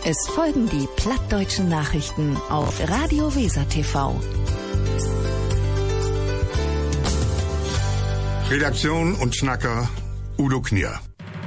Es folgen die plattdeutschen Nachrichten auf Radio Weser TV. Redaktion und Schnacker Udo Knier.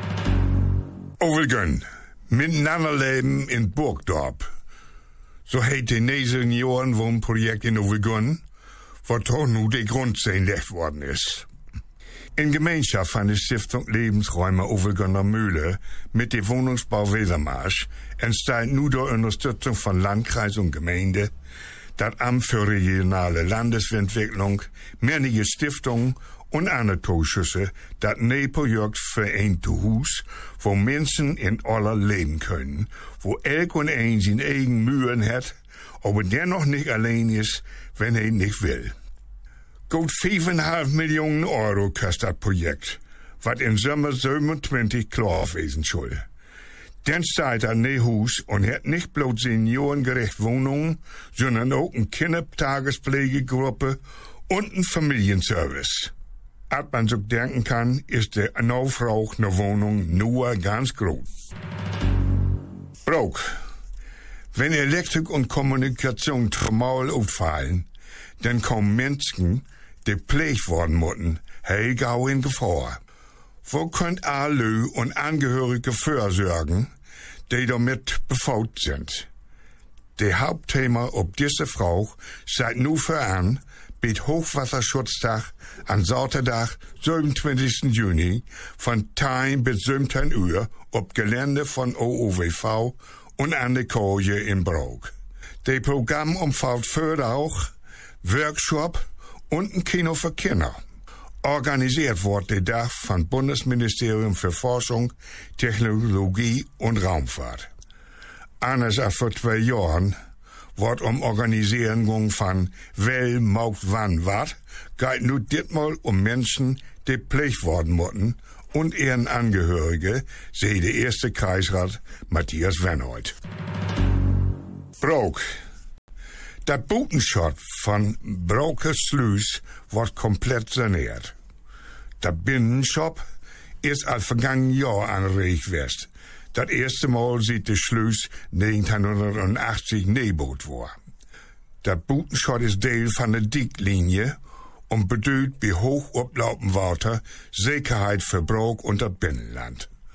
Overgön, miteinander leben in Burgdorp. So heet de 9 Jahren Wohnprojekt in Overgön, wo toch nu de Grundstein gelegt worden ist. In Gemeinschaft von der Stiftung Lebensräume Overgönner Mühle mit dem Wohnungsbau Wesermarsch entsteht nun durch Unterstützung von Landkreis und Gemeinde, das Amt für regionale Landesentwicklung, mehrere Stiftungen und andere Zuschüsse, das Projekt für ein Haus, wo Menschen in aller leben können, wo elk und ein seine eigenen Mühen hat, aber dennoch nicht allein ist, wenn er nicht will. Gut 5,5 Millionen Euro kostet das Projekt, was im Sommer 27 klar gewesen soll. Dann steht er ne Haus und hat nicht bloß seniorengerecht Wohnungen, sondern auch eine Kindertagespflegegruppe und einen Familienservice. Als man so denken kann, ist der Nachfrage nach Wohnung nur ganz groß. Brauch. Wenn Elektrik und Kommunikation normal auffallen, dann kommen Menschen, die pflegt worden müssen, gau in Gefahr. Wo könnt alle und Angehörige vorsorgen, die damit befaut sind? Der Hauptthema ob diese Frau seit nu voran, mit Hochwasserschutztag an Saterdag, 27. Juni, von 10 bis 17 Uhr, ob Gelände von OOWV und an der Koje in Brauch. Das Programm umfasst für auch Workshop und ein Kino für Kinder. Organisiert wird der Tag vom Bundesministerium für Forschung, Technologie und Raumfahrt. Anders als vor 2 Jahren wird Organisierung von wer macht wann wat, geht nun ditmal Menschen, die pflegt worden müssen und ihren Angehörige, sehe der erste Kreisrat Matthias Wenhold. Brauch. Das Butenschott von Brauche Sluis wird komplett saniert. Der Binnenshop ist als vergangenen Jahr angeregt gewesen. Das erste Mal sieht der Sluis 1980 Neubot war. Der Butenschott ist Teil von der Dicklinie und bedeutet bei hoch ablaufendem Wasser Sicherheit für Brauch und das Binnenland.